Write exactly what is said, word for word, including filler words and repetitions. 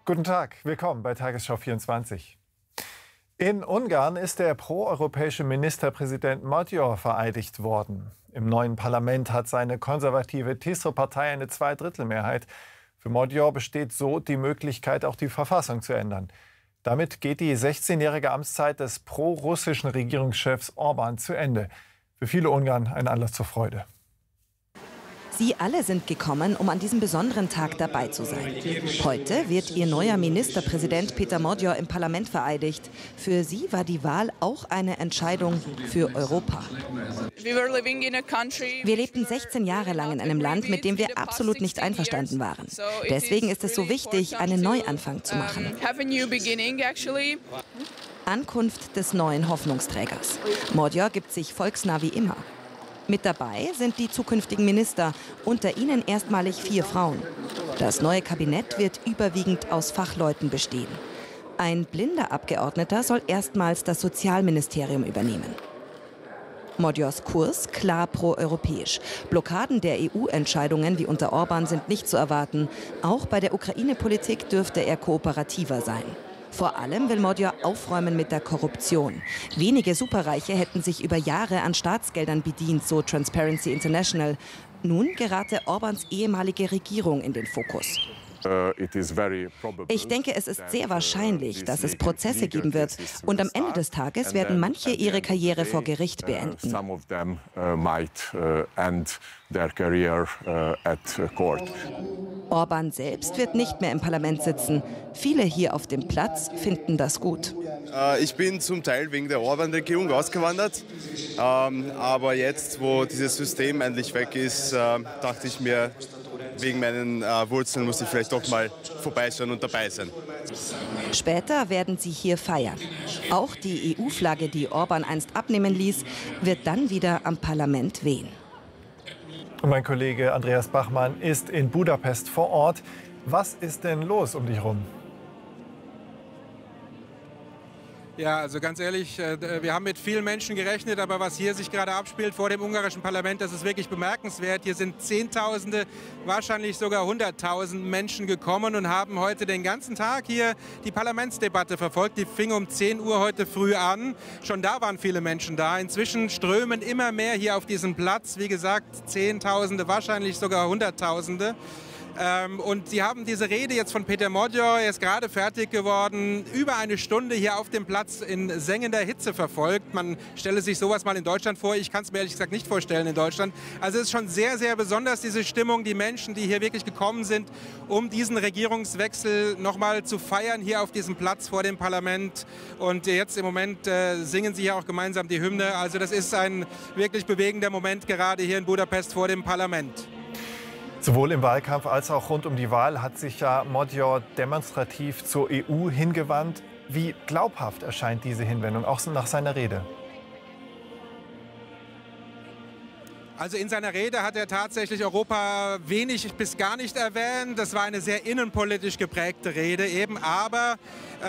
Guten Tag, willkommen bei Tagesschau vierundzwanzig. In Ungarn ist der proeuropäische Ministerpräsident Magyar vereidigt worden. Im neuen Parlament hat seine konservative Tiszro-Partei eine Zweidrittelmehrheit. Für Magyar besteht so die Möglichkeit, auch die Verfassung zu ändern. Damit geht die sechzehnjährige Amtszeit des pro-russischen Regierungschefs Orbán zu Ende. Für viele Ungarn ein Anlass zur Freude. Sie alle sind gekommen, um an diesem besonderen Tag dabei zu sein. Heute wird ihr neuer Ministerpräsident Péter Magyar im Parlament vereidigt. Für sie war die Wahl auch eine Entscheidung für Europa. Wir lebten sechzehn Jahre lang in einem Land, mit dem wir absolut nicht einverstanden waren. Deswegen ist es so wichtig, einen Neuanfang zu machen. Ankunft des neuen Hoffnungsträgers. Magyar gibt sich volksnah wie immer. Mit dabei sind die zukünftigen Minister, unter ihnen erstmalig vier Frauen. Das neue Kabinett wird überwiegend aus Fachleuten bestehen. Ein blinder Abgeordneter soll erstmals das Sozialministerium übernehmen. Magyars Kurs klar proeuropäisch. Blockaden der E U-Entscheidungen wie unter Orbán sind nicht zu erwarten. Auch bei der Ukraine-Politik dürfte er kooperativer sein. Vor allem will Magyar aufräumen mit der Korruption. Wenige Superreiche hätten sich über Jahre an Staatsgeldern bedient, so Transparency International. Nun gerate Orbáns ehemalige Regierung in den Fokus. Ich denke, es ist sehr wahrscheinlich, dass es Prozesse geben wird. Und am Ende des Tages werden manche ihre Karriere vor Gericht beenden. Orbán selbst wird nicht mehr im Parlament sitzen. Viele hier auf dem Platz finden das gut. Ich bin zum Teil wegen der Orbán-Regierung ausgewandert. Aber jetzt, wo dieses System endlich weg ist, dachte ich mir, wegen meinen äh, Wurzeln muss ich vielleicht doch mal vorbeischauen und dabei sein. Später werden sie hier feiern. Auch die E U-Flagge, die Orbán einst abnehmen ließ, wird dann wieder am Parlament wehen. Und mein Kollege Andreas Bachmann ist in Budapest vor Ort. Was ist denn los um dich herum? Ja, also ganz ehrlich, wir haben mit vielen Menschen gerechnet, aber was hier sich gerade abspielt vor dem ungarischen Parlament, das ist wirklich bemerkenswert. Hier sind Zehntausende, wahrscheinlich sogar Hunderttausend Menschen gekommen und haben heute den ganzen Tag hier die Parlamentsdebatte verfolgt. Die fing um zehn Uhr heute früh an. Schon da waren viele Menschen da. Inzwischen strömen immer mehr hier auf diesen Platz. Wie gesagt, Zehntausende, wahrscheinlich sogar Hunderttausende. Ähm, und Sie haben diese Rede jetzt von Péter Magyar, er ist gerade fertig geworden, über eine Stunde hier auf dem Platz in sengender Hitze verfolgt. Man stelle sich sowas mal in Deutschland vor. Ich kann es mir ehrlich gesagt nicht vorstellen in Deutschland. Also es ist schon sehr, sehr besonders, diese Stimmung, die Menschen, die hier wirklich gekommen sind, um diesen Regierungswechsel nochmal zu feiern, hier auf diesem Platz vor dem Parlament. Und jetzt im Moment äh, singen sie hier auch gemeinsam die Hymne. Also das ist ein wirklich bewegender Moment gerade hier in Budapest vor dem Parlament. Sowohl im Wahlkampf als auch rund um die Wahl hat sich ja Magyar demonstrativ zur E U hingewandt. Wie glaubhaft erscheint diese Hinwendung, auch nach seiner Rede? Also in seiner Rede hat er tatsächlich Europa wenig bis gar nicht erwähnt. Das war eine sehr innenpolitisch geprägte Rede eben, aber